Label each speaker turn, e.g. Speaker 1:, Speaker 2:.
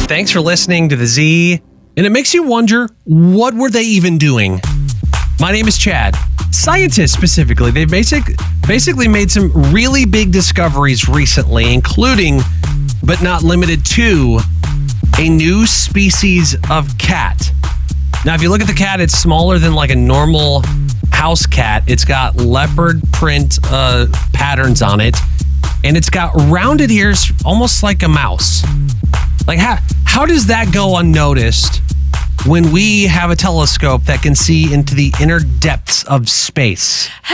Speaker 1: Thanks for listening to the Z. And it makes you wonder, what were they even doing? My name is Chad. Scientists specifically, they basically made some really big discoveries recently, including, but not limited to, a new species of cat. Now, if you look at the cat, it's smaller than like a normal house cat. It's got leopard print patterns on it, and it's got rounded ears, almost like a mouse. Like, how does that go unnoticed when we have a telescope that can see into the inner depths of space?